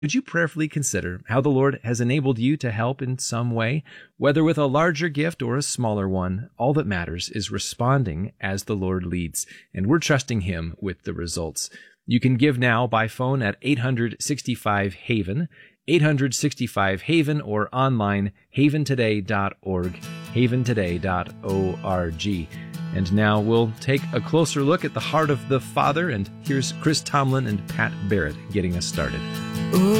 Would you prayerfully consider how the Lord has enabled you to help in some way, whether with a larger gift or a smaller one? All that matters is responding as the Lord leads, and we're trusting Him with the results. You can give now by phone at 865-HAVEN, 865-HAVEN, or online, haventoday.org, haventoday.org. And now we'll take a closer look at the heart of the Father, and here's Chris Tomlin and Pat Barrett getting us started.